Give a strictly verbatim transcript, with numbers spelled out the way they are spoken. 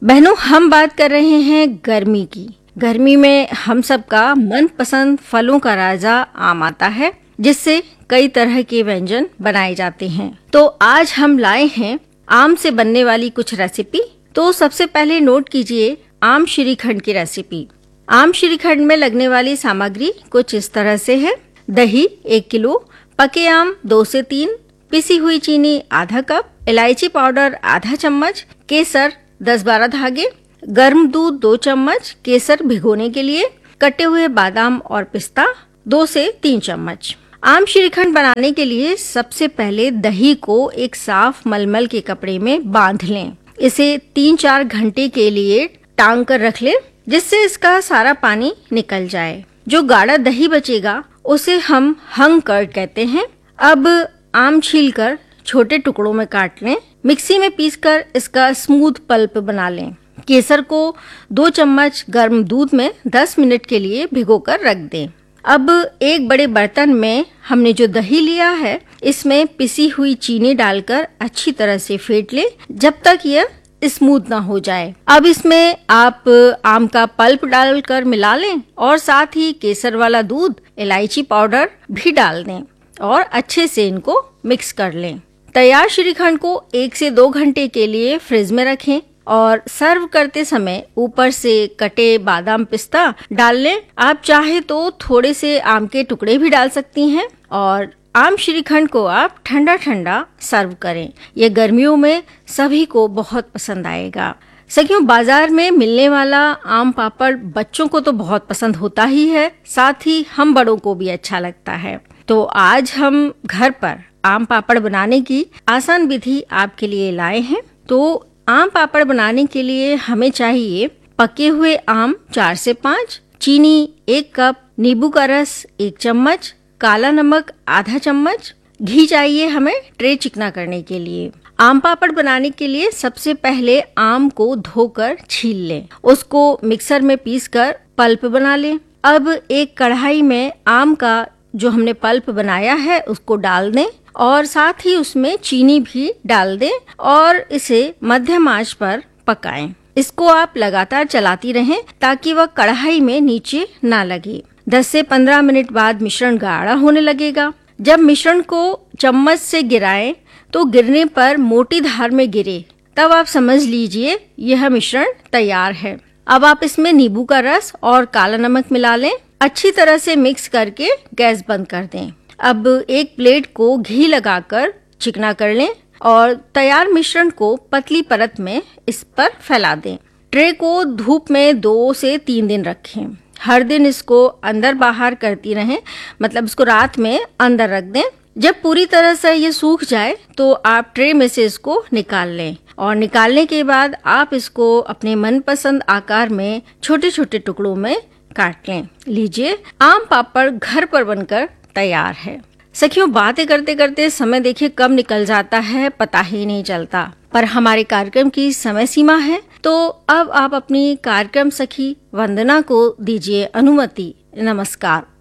बहनों, हम बात कर रहे हैं गर्मी की। गर्मी में हम सबका मनपसंद फलों का राजा आम आता है, जिससे कई तरह के व्यंजन बनाए जाते हैं। तो आज हम लाए हैं आम से बनने वाली कुछ रेसिपी। तो सबसे पहले नोट कीजिए आम श्रीखंड की रेसिपी। आम श्रीखंड में लगने वाली सामग्री कुछ इस तरह से है। दही एक किलो, पके आम दो से तीन, पिसी हुई चीनी आधा कप, इलायची पाउडर आधा चम्मच, केसर दस बारह धागे, गर्म दूध दो चम्मच, केसर भिगोने के लिए, कटे हुए बादाम और पिस्ता दो से तीन चम्मच। आम श्रीखंड बनाने के लिए सबसे पहले दही को एक साफ मलमल के कपड़े में बांध लें। इसे तीन चार घंटे के लिए टांग कर रख लें, जिससे इसका सारा पानी निकल जाए। जो गाढ़ा दही बचेगा उसे हम हंग कर्ड कहते हैं। अब आम छीलकर छोटे टुकड़ों में काट लें। मिक्सी में पीसकर इसका स्मूथ पल्प बना लें। केसर को दो चम्मच गर्म दूध में दस मिनट के लिए भिगोकर रख दें। अब एक बड़े बर्तन में हमने जो दही लिया है, इसमें पिसी हुई चीनी डालकर अच्छी तरह से फेंट लें, जब तक यह स्मूथ ना हो जाए। अब इसमें आप आम का पल्प डालकर मिला लें और साथ ही केसर वाला दूध, इलायची पाउडर भी डाल दें और अच्छे से इनको मिक्स कर लें। तैयार श्रीखंड को एक से दो घंटे के लिए फ्रिज में रखें और सर्व करते समय ऊपर से कटे बादाम पिस्ता डाल लें। आप चाहे तो थोड़े से आम के टुकड़े भी डाल सकती हैं और आम श्रीखंड को आप ठंडा ठंडा सर्व करें। ये गर्मियों में सभी को बहुत पसंद आएगा। सखियों, बाजार में मिलने वाला आम पापड़ बच्चों को तो बहुत पसंद होता ही है, साथ ही हम बड़ों को भी अच्छा लगता है। तो आज हम घर पर आम पापड़ बनाने की आसान विधि आपके लिए लाए हैं। तो आम पापड़ बनाने के लिए हमें चाहिए पके हुए आम चार से पाँच, चीनी एक कप, नींबू का रस एक चम्मच, काला नमक आधा चम्मच, घी चाहिए हमें ट्रे चिकना करने के लिए। आम पापड़ बनाने के लिए सबसे पहले आम को धोकर छील लें, उसको मिक्सर में पीसकर पल्प बना लें। अब एक कढ़ाई में आम का जो हमने पल्प बनाया है उसको डाल दें और साथ ही उसमें चीनी भी डाल दें और इसे मध्यम आंच पर पकाएं। इसको आप लगातार चलाती रहें ताकि वह कढ़ाई में नीचे ना लगे। दस से पंद्रह मिनट बाद मिश्रण गाढ़ा होने लगेगा। जब मिश्रण को चम्मच से गिराएं तो गिरने पर मोटी धार में गिरे, तब आप समझ लीजिए यह मिश्रण तैयार है। अब आप इसमें नींबू का रस और काला नमक मिला लें। अच्छी तरह से मिक्स करके गैस बंद कर दें। अब एक प्लेट को घी लगाकर चिकना कर लें और तैयार मिश्रण को पतली परत में इस पर फैला दें। ट्रे को धूप में दो से तीन दिन रखें। हर दिन इसको अंदर बाहर करती रहें, मतलब इसको रात में अंदर रख दें। जब पूरी तरह से ये सूख जाए तो आप ट्रे में से इसको निकाल लें और निकालने के बाद आप इसको अपने मनपसंद आकार में छोटे छोटे टुकड़ों में काट लें। लीजिए, आम पापड़ घर पर बनकर तैयार है। सखियों, बातें करते करते समय देखिए कब निकल जाता है पता ही नहीं चलता, पर हमारे कार्यक्रम की समय सीमा है। तो अब आप अपनी कार्यक्रम सखी वंदना को दीजिए अनुमति। नमस्कार।